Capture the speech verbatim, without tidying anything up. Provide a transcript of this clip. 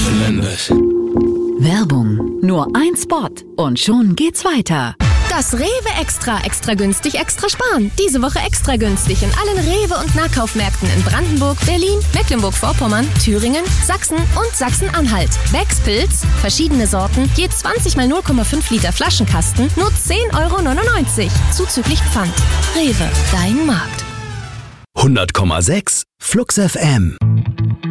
Fernandes. Werbung. Nur ein Spot und schon geht's weiter. Das Rewe Extra, extra günstig, extra sparen. Diese Woche extra günstig in allen Rewe- und Nahkaufmärkten in Brandenburg, Berlin, Mecklenburg-Vorpommern, Thüringen, Sachsen und Sachsen-Anhalt. Becks Pilz, verschiedene Sorten, je zwanzig mal null Komma fünf Liter Flaschenkasten, nur zehn Euro neunundneunzig. Zuzüglich Pfand. Rewe, dein Markt. hundert Komma sechs Flux F M